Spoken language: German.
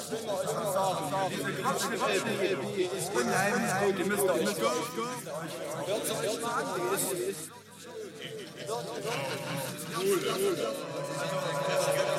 Diese Quatsch, ist unheimlich gut, die müsst ihr euch Cool.